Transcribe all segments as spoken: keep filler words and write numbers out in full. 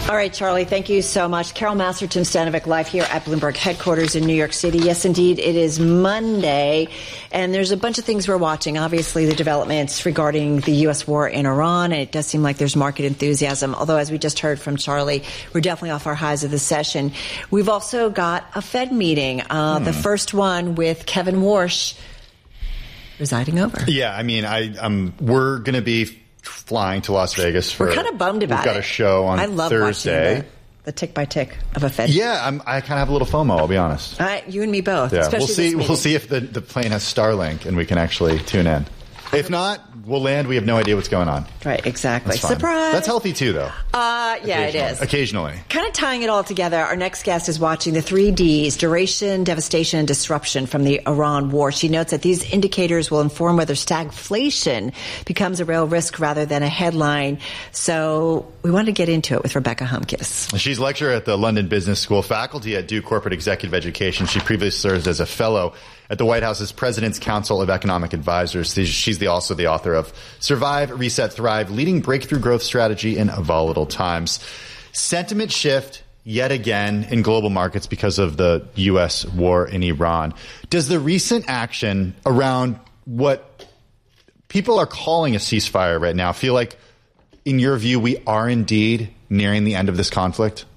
All right, Charlie, thank you so much. Carol Masterton Stanovic live here at Bloomberg headquarters in New York City. Yes, indeed, it is Monday, and there's a bunch of things we're watching. Obviously, the developments regarding the U S war in Iran, and it does seem like there's market enthusiasm. Although, as we just heard from Charlie, we're definitely off our highs of the session. We've also got a Fed meeting, uh, hmm. the first one with Kevin Warsh presiding over. Yeah, I mean, I um, we're going to be flying to Las Vegas for. We're kind of bummed about it. We've got a show on I love Thursday. The, the tick by tick of a Fed. Yeah, I'm, I kind of have a little FOMO. I'll be honest. Uh, you and me both. Yeah, especially we'll see. This we'll see if the, the plane has Starlink and we can actually tune in. If not, we'll land. We have no idea what's going on. Right, exactly. That's Surprise. That's healthy too, though. Uh, yeah, it is. Occasionally. Kind of tying it all together, our next guest is watching the three Ds, duration, devastation, and disruption from the Iran war. She notes that these indicators will inform whether stagflation becomes a real risk rather than a headline. So we want to get into it with Rebecca Humkes. She's lecturer at the London Business School, faculty at Duke Corporate Executive Education. She previously served as a fellow at the White House's President's Council of Economic Advisors. She's the, also the author of Survive, Reset, Thrive, Leading Breakthrough Growth Strategy in Volatile Times. Sentiment shift yet again in global markets because of the U S war in Iran. Does the recent action around what people are calling a ceasefire right now feel like, in your view, we are indeed nearing the end of this conflict?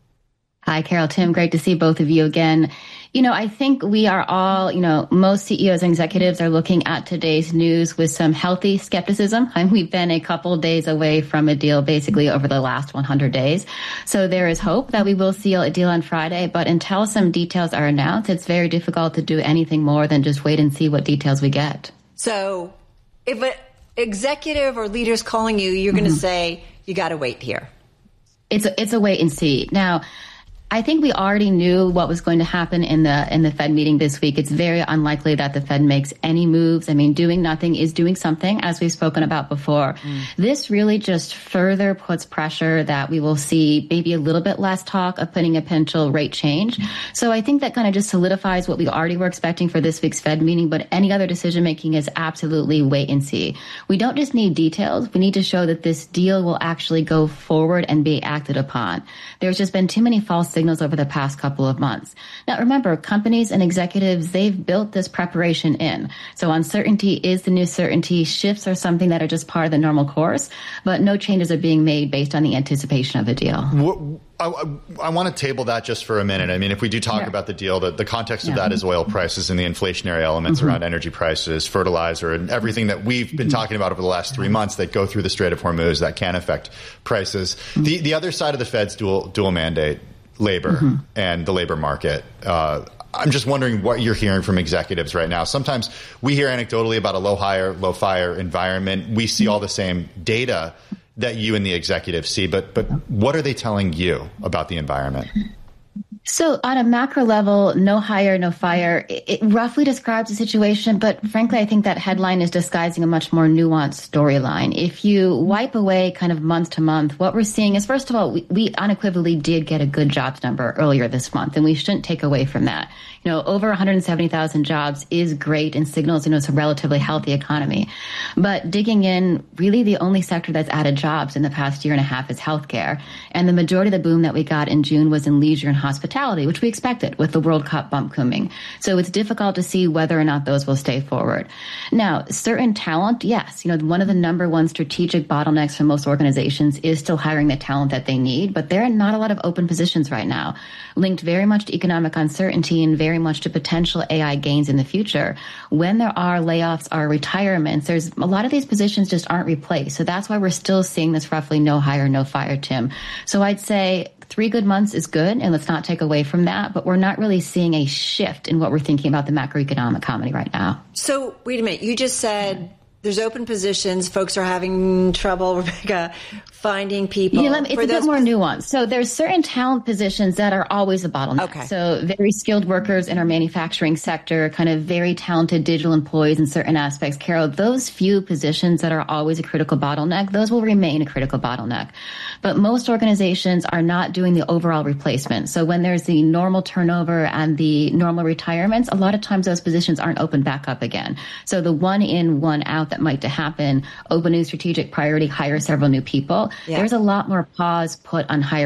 Hi, Carol, Tim. Great to see both of you again. You know, I think we are all, you know, most C E Os and executives are looking at today's news with some healthy skepticism. I mean, we've been a couple of days away from a deal basically over the last one hundred days. So there is hope that we will seal a deal on Friday. But until some details are announced, it's very difficult to do anything more than just wait and see what details we get. So if an executive or leader's calling you, you're mm-hmm. going to say, you got to wait here. It's a, it's a wait and see. Now, I think we already knew what was going to happen in the in the Fed meeting this week. It's very unlikely that the Fed makes any moves. I mean, doing nothing is doing something, as we've spoken about before. Mm. This really just further puts pressure that we will see maybe a little bit less talk of putting a potential rate change. Mm. So I think that kind of just solidifies what we already were expecting for this week's Fed meeting. But any other decision making is absolutely wait and see. We don't just need details. We need to show that this deal will actually go forward and be acted upon. There's just been too many false signals over the past couple of months. Now, remember, companies and executives, they've built this preparation in. So uncertainty is the new certainty. Shifts are something that are just part of the normal course, but no changes are being made based on the anticipation of a deal. What, I, I, I want to table that just for a minute. I mean, if we do talk yeah. about the deal, the, the context of yeah. that is oil prices and the inflationary elements mm-hmm. around energy prices, fertilizer, and everything that we've been mm-hmm. talking about over the last three months that go through the Strait of Hormuz that can affect prices. Mm-hmm. The, the other side of the Fed's dual, dual mandate, labor mm-hmm. and the labor market. Uh, I'm just wondering what you're hearing from executives right now. Sometimes we hear anecdotally about a low hire, low fire environment. We see all the same data that you and the executives see, but but what are they telling you about the environment? So on a macro level, no hire, no fire, it, it roughly describes the situation. But frankly, I think that headline is disguising a much more nuanced storyline. If you wipe away kind of month to month, what we're seeing is, first of all, we, we unequivocally did get a good jobs number earlier this month, and we shouldn't take away from that. You know, over one hundred seventy thousand jobs is great and signals, you know, it's a relatively healthy economy. But digging in, really the only sector that's added jobs in the past year and a half is healthcare. And the majority of the boom that we got in June was in leisure and hospitality, which we expected with the World Cup bump coming. So it's difficult to see whether or not those will stay forward. Now, certain talent, yes. You know, one of the number one strategic bottlenecks for most organizations is still hiring the talent that they need, but there are not a lot of open positions right now, linked very much to economic uncertainty and very much to potential A I gains in the future. When there are layoffs or retirements, there's a lot of these positions just aren't replaced. So that's why we're still seeing this roughly no hire, no fire, Tim. So I'd say three good months is good, and let's not take away from that, but we're not really seeing a shift in what we're thinking about the macroeconomic economy right now. So wait a minute, you just said there's open positions, folks are having trouble, Rebecca, finding people. Yeah, me, it's a bit more nuanced. So there's certain talent positions that are always a bottleneck. Okay. So very skilled workers in our manufacturing sector, kind of very talented digital employees in certain aspects. Carol, those few positions that are always a critical bottleneck, those will remain a critical bottleneck. But most organizations are not doing the overall replacement. So when there's the normal turnover and the normal retirements, a lot of times those positions aren't opened back up again. So the one in, one out that might to happen, open new strategic priority, hire several new people. Yeah. There's a lot more pause put on hiring